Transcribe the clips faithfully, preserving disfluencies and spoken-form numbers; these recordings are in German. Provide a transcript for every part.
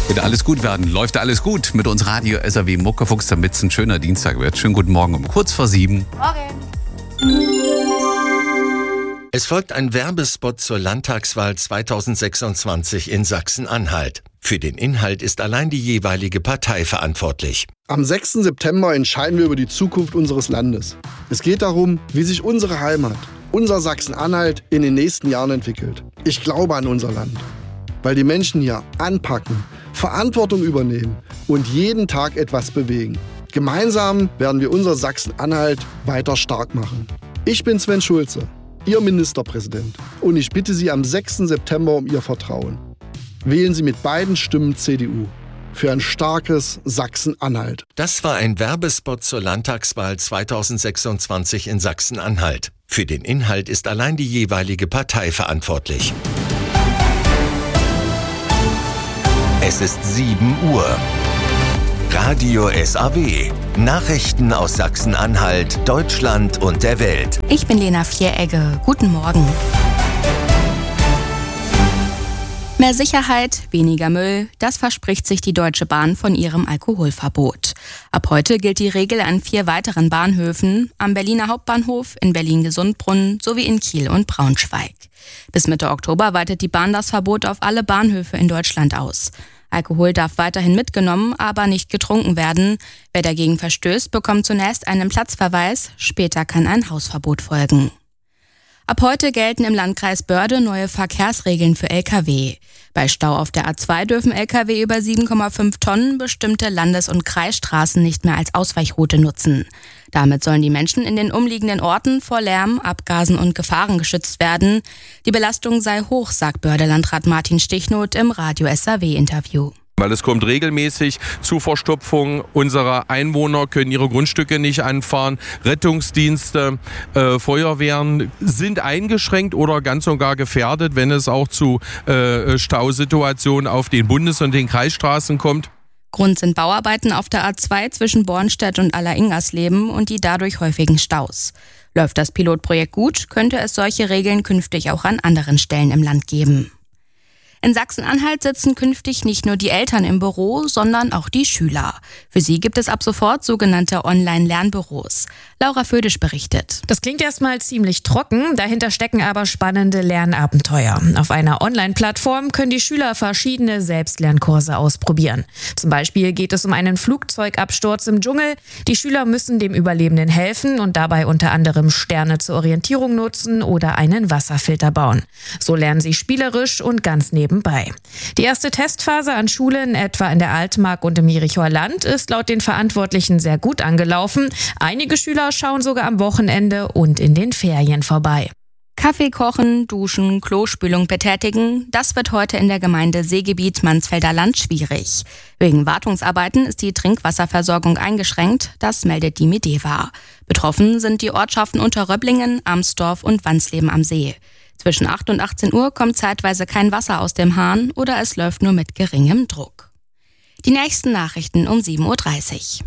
Wird alles gut werden? Läuft alles gut mit uns Radio S R W Muckefuchs, damit es ein schöner Dienstag wird. Schönen guten Morgen um kurz vor sieben. Morgen. Es folgt ein Werbespot zur Landtagswahl zweitausendsechsundzwanzig in Sachsen-Anhalt. Für den Inhalt ist allein die jeweilige Partei verantwortlich. Am sechsten September entscheiden wir über die Zukunft unseres Landes. Es geht darum, wie sich unsere Heimat, unser Sachsen-Anhalt, in den nächsten Jahren entwickelt. Ich glaube an unser Land, weil die Menschen hier anpacken, Verantwortung übernehmen und jeden Tag etwas bewegen. Gemeinsam werden wir unser Sachsen-Anhalt weiter stark machen. Ich bin Sven Schulze, Ihr Ministerpräsident, und ich bitte Sie am sechsten September um Ihr Vertrauen. Wählen Sie mit beiden Stimmen C D U für ein starkes Sachsen-Anhalt. Das war ein Werbespot zur Landtagswahl zweitausendsechsundzwanzig in Sachsen-Anhalt. Für den Inhalt ist allein die jeweilige Partei verantwortlich. Es ist sieben Uhr. Radio S A W. Nachrichten aus Sachsen-Anhalt, Deutschland und der Welt. Ich bin Lena Vieregge. Guten Morgen. Mehr Sicherheit, weniger Müll, das verspricht sich die Deutsche Bahn von ihrem Alkoholverbot. Ab heute gilt die Regel an vier weiteren Bahnhöfen, am Berliner Hauptbahnhof, in Berlin-Gesundbrunnen sowie in Kiel und Braunschweig. Bis Mitte Oktober weitet die Bahn das Verbot auf alle Bahnhöfe in Deutschland aus. Alkohol darf weiterhin mitgenommen, aber nicht getrunken werden. Wer dagegen verstößt, bekommt zunächst einen Platzverweis, später kann ein Hausverbot folgen. Ab heute gelten im Landkreis Börde neue Verkehrsregeln für L K W. Bei Stau auf der A zwei dürfen L K W über sieben Komma fünf Tonnen bestimmte Landes- und Kreisstraßen nicht mehr als Ausweichroute nutzen. Damit sollen die Menschen in den umliegenden Orten vor Lärm, Abgasen und Gefahren geschützt werden. Die Belastung sei hoch, sagt Börde-Landrat Martin Stichnoth im Radio S R W-Interview. Weil es kommt regelmäßig zu Verstopfung. Unsere Einwohner können ihre Grundstücke nicht anfahren. Rettungsdienste, äh, Feuerwehren sind eingeschränkt oder ganz und gar gefährdet, wenn es auch zu äh, Stausituationen auf den Bundes- und den Kreisstraßen kommt. Grund sind Bauarbeiten auf der A zwei zwischen Bornstedt und Alleringersleben und die dadurch häufigen Staus. Läuft das Pilotprojekt gut, könnte es solche Regeln künftig auch an anderen Stellen im Land geben. In Sachsen-Anhalt sitzen künftig nicht nur die Eltern im Büro, sondern auch die Schüler. Für sie gibt es ab sofort sogenannte Online-Lernbüros. Laura Födisch berichtet. Das klingt erstmal ziemlich trocken, dahinter stecken aber spannende Lernabenteuer. Auf einer Online-Plattform können die Schüler verschiedene Selbstlernkurse ausprobieren. Zum Beispiel geht es um einen Flugzeugabsturz im Dschungel. Die Schüler müssen dem Überlebenden helfen und dabei unter anderem Sterne zur Orientierung nutzen oder einen Wasserfilter bauen. So lernen sie spielerisch und ganz nebenbei. Die erste Testphase an Schulen, etwa in der Altmark und im Jerichoer Land, ist laut den Verantwortlichen sehr gut angelaufen. Einige Schüler schauen sogar am Wochenende und in den Ferien vorbei. Kaffee kochen, duschen, Klospülung betätigen, das wird heute in der Gemeinde Seegebiet Mansfelder Land schwierig. Wegen Wartungsarbeiten ist die Trinkwasserversorgung eingeschränkt, das meldet die Medeva. Betroffen sind die Ortschaften Unterröblingen, Amsdorf und Wansleben am See. Zwischen acht und achtzehn Uhr kommt zeitweise kein Wasser aus dem Hahn oder es läuft nur mit geringem Druck. Die nächsten Nachrichten um sieben Uhr dreißig.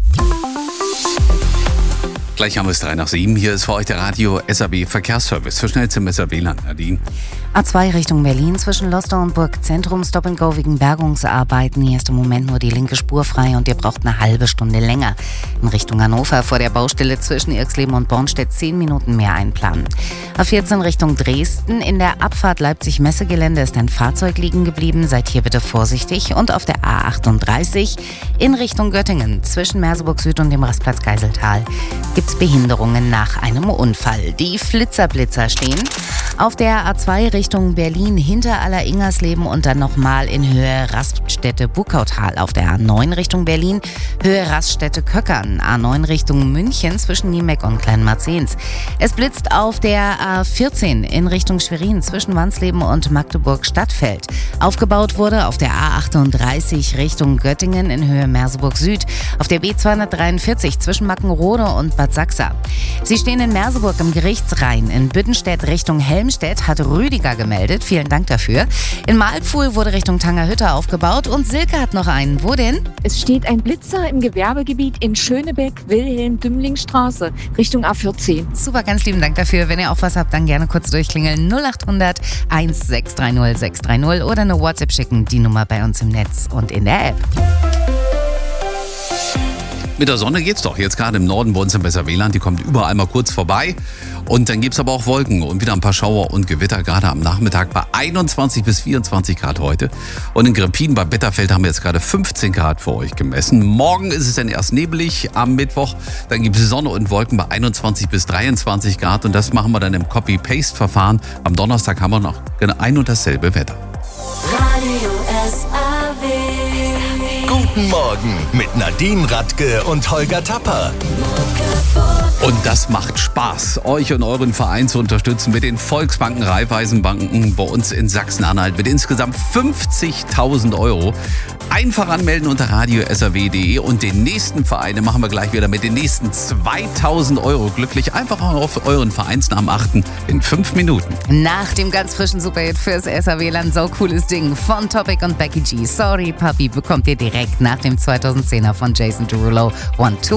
Gleich haben wir es drei nach sieben. Hier ist für euch der Radio S R W Verkehrsservice für schnellstem S R W-Land. Nadine. A zwei Richtung Berlin zwischen Loster und Burgzentrum, Stop and Go wegen Bergungsarbeiten. Hier ist im Moment nur die linke Spur frei und ihr braucht eine halbe Stunde länger. In Richtung Hannover vor der Baustelle zwischen Irxleben und Bornstedt zehn Minuten mehr einplanen. A vierzehn Richtung Dresden. In der Abfahrt Leipzig-Messegelände ist ein Fahrzeug liegen geblieben. Seid hier bitte vorsichtig. Und auf der A achtunddreißig in Richtung Göttingen zwischen Merseburg Süd und dem Rastplatz Geiseltal gibt es Behinderungen nach einem Unfall. Die Flitzerblitzer stehen auf der A zwei Richtung Berlin hinter Alleringersleben und dann nochmal in Höhe Raststätte-Buckautal. Auf der A neun Richtung Berlin, Höhe Raststätte-Köckern. A neun Richtung München zwischen Niemeck und Kleinmarzens. Es blitzt auf der A vierzehn in Richtung Schwerin zwischen Wansleben und Magdeburg-Stadtfeld. Aufgebaut wurde auf der A achtunddreißig Richtung Göttingen in Höhe Merseburg Süd. Auf der B zweihundertdreiundvierzig zwischen Mackenrode und Bad Sachsa. Sie stehen in Merseburg im Gerichtsrhein. In Büttenstedt Richtung Helmstedt hat Rüdiger da gemeldet. Vielen Dank dafür. In Mahlpfuhl wurde Richtung Tangerhütte aufgebaut und Silke hat noch einen. Wo denn? Es steht ein Blitzer im Gewerbegebiet in Schönebeck-Wilhelm-Dümling-Straße Richtung A vierzehn. Super, ganz lieben Dank dafür. Wenn ihr auch was habt, dann gerne kurz durchklingeln. null acht hundert sechs drei null sechs drei null oder eine WhatsApp schicken. Die Nummer bei uns im Netz und in der App. Mit der Sonne geht's doch. Jetzt gerade im Norden bei uns im Weserwehland. Die kommt überall mal kurz vorbei. Und dann gibt's aber auch Wolken und wieder ein paar Schauer und Gewitter, gerade am Nachmittag bei einundzwanzig bis vierundzwanzig Grad heute. Und in Grempin bei Bitterfeld haben wir jetzt gerade fünfzehn Grad für euch gemessen. Morgen ist es dann erst neblig am Mittwoch. Dann gibt es Sonne und Wolken bei einundzwanzig bis dreiundzwanzig Grad. Und das machen wir dann im Copy-Paste-Verfahren. Am Donnerstag haben wir noch ein und dasselbe Wetter. Radio S A W. Guten Morgen mit Nadine Radke und Holger Tapper. Und das macht Spaß, euch und euren Verein zu unterstützen mit den Volksbanken, Raiffeisenbanken bei uns in Sachsen-Anhalt mit insgesamt fünfzigtausend Euro. Einfach anmelden unter radio s a w punkt d e und den nächsten Vereine machen wir gleich wieder mit den nächsten zweitausend Euro glücklich. Einfach auf euren Vereinsnamen achten in fünf Minuten. Nach dem ganz frischen Superhit fürs S A W-Land, so cooles Ding von Topic und Becky G. Sorry Papi bekommt ihr direkt nach dem zweitausendzehner von Jason Derulo. One, two.